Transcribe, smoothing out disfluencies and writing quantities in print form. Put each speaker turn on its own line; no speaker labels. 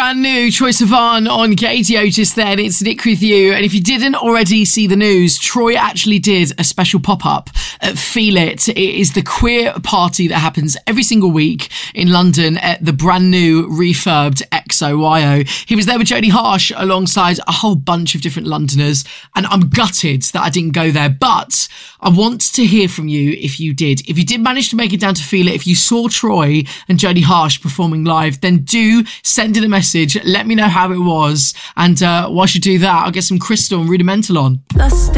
brand new Troye Sivan on KTO just then. It's Nick with you. And if you didn't already see the news, Troye actually did a special pop-up at Feel It. It is the queer party that happens every single week in London at the brand new refurbed XOYO. He was there with Jodie Harsh alongside a whole bunch of different Londoners. And I'm gutted that I didn't go there. But I want to hear from you if you did. If you did manage to make it down to Feel It, if you saw Troye and Jodie Harsh performing live, then do send in a message. Let me know how it was. And whilst you do that, I'll get some Crystal and Rudimental on.